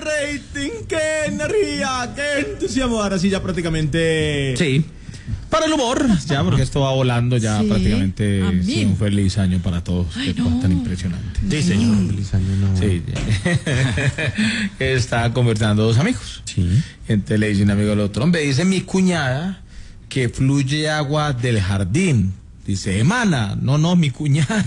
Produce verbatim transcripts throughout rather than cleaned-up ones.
rating, qué energía, qué entusiasmo. Ahora sí, ya prácticamente. Sí. Para el humor, ya, porque esto va volando ya sí, prácticamente. Sí, un feliz año para todos. Ay, qué no. Tan impresionante. Sí, señor. Sí. Feliz año, no. Sí. Está conversando dos amigos. Sí. Entonces le dice un amigo al otro: hombre, dice mi cuñada que fluye agua del jardín. Dice, emana. No, no, mi cuñada.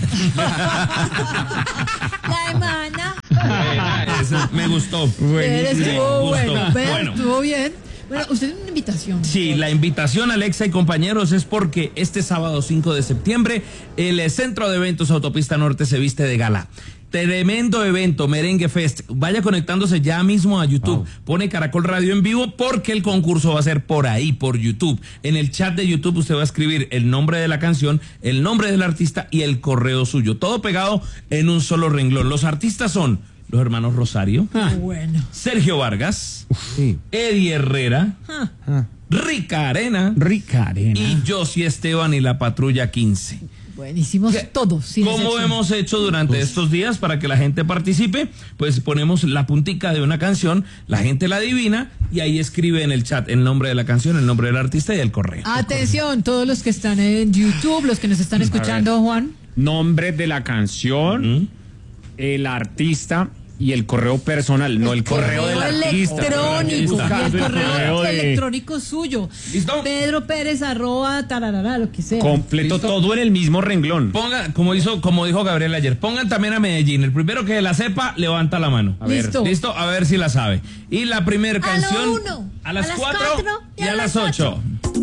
La emana. Eso me gustó. Bueno, estuvo me bueno. gustó. Bueno, estuvo bien. Bueno, usted tiene una invitación. Sí, la invitación, Alexa y compañeros, es porque este sábado cinco de septiembre el Centro de Eventos Autopista Norte se viste de gala. Tremendo evento, Merengue Fest. Vaya conectándose ya mismo a YouTube. Wow. Pone Caracol Radio en vivo porque el concurso va a ser por ahí, por YouTube. En el chat de YouTube usted va a escribir el nombre de la canción, el nombre del artista y el correo suyo. Todo pegado en un solo renglón. Los artistas son los hermanos Rosario, ah, bueno. Sergio Vargas, sí. Eddie Herrera, ah. Ah. Rica Arena, Rica Arena y Josie Esteban y la Patrulla quince. Buenísimos todos. Como hemos hecho durante pues. estos días para que la gente participe, pues ponemos la puntica de una canción, la gente la adivina y ahí escribe en el chat el nombre de la canción, el nombre del artista y el correo. Atención, todos los que están en YouTube, los que nos están escuchando, Juan. Nombre de la canción, ¿Mm? el artista y el correo personal, no el correo, correo del artista. Electrónico, el el correo, correo de... electrónico suyo. ¿Listo? Pedro Pérez arroba tararara, lo que sea. Completo ¿Listo? Todo en el mismo renglón. Ponga, como hizo, como dijo Gabriel ayer, pongan también a Medellín. El primero que la sepa, levanta la mano. A ver. ¿Listo? Listo, a ver si la sabe. Y la primera canción a, uno, a las, a las cuatro, cuatro y, y a, a las ocho.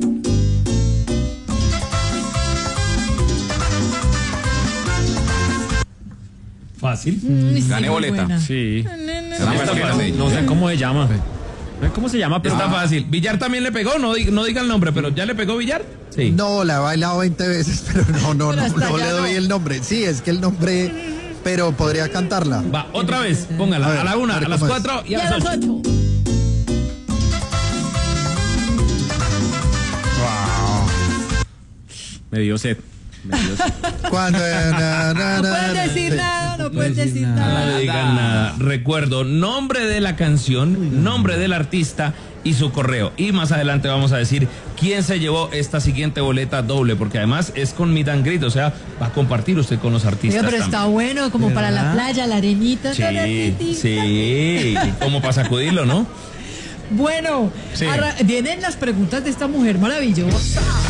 Fácil. Mm, Gané boleta. Buena. Sí. No, no, no, no, no sé cómo se llama. No sé cómo se llama, pero está fácil. Villar también le pegó, no, no diga el nombre, pero ¿ya le pegó Villar? Sí. No, la he bailado veinte veces, pero no, no, pero no, no le doy no. el nombre. Sí, es que el nombre, pero podría cantarla. Va, otra vez, póngala. A, ver, a la una, a, a las cuatro y, y a las ocho. ocho. Wow. Me dio sed. Cuando na, na, no puedes decir nada, no puedes decir nada. No le digan nada. Recuerdo, nombre de la canción, nombre del artista y su correo. Y más adelante vamos a decir quién se llevó esta siguiente boleta doble, porque además es con meet and greet, o sea, va a compartir usted con los artistas. Oiga, pero también. Está bueno, como ¿verdad? Para la playa, la arenita. Sí, sí, como para sacudirlo, ¿no? Bueno, sí. Vienen las preguntas de esta mujer maravillosa.